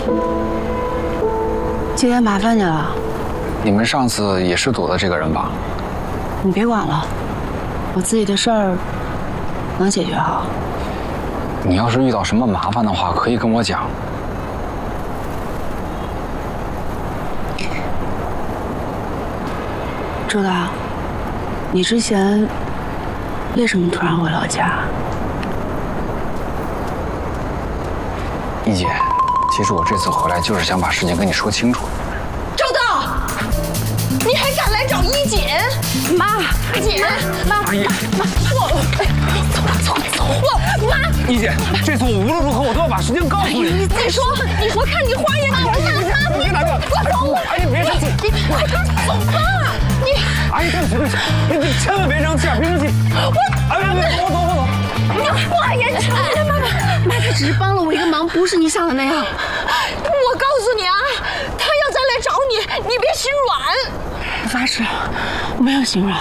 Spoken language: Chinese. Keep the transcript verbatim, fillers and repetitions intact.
今天麻烦你了。 你们上次也是堵的这个人吧？ 你别管了，我自己的事儿能解决好。 你要是遇到什么麻烦的话，可以跟我讲。 周导，你之前为什么突然回老家？ 一姐，其实我这次回来就是想把事情跟你说清楚。 周导，你还敢来找一姐？妈，姐，妈， 阿姨， 妈，错了，走了，走了，走了，妈。 一姐，这次我无论如何我都要把事情告诉你。 你再说，你我看你花言巧语， 别打断， 我走了。 阿姨别生气， 你快点走吧，你。 阿姨对不起对不起，你你千万别生气啊，别生气。我，哎别别，我走我走。 你花言巧语，妈妈， 妈，他只是帮了我一个忙，不是你想的那样。 我告诉你啊，他要再来找你，你别心软。 我发誓，我没有心软。